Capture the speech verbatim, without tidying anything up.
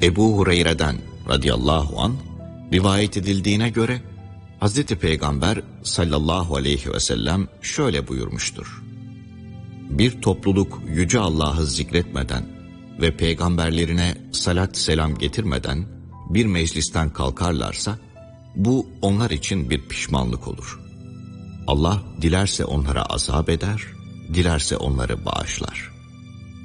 Ebu Hureyre'den radıyallahu anh rivayet edildiğine göre Hazreti Peygamber sallallahu aleyhi ve sellem şöyle buyurmuştur: Bir topluluk Yüce Allah'ı zikretmeden ve peygamberlerine salat selam getirmeden bir meclisten kalkarlarsa bu onlar için bir pişmanlık olur. Allah dilerse onlara azap eder, dilerse onları bağışlar.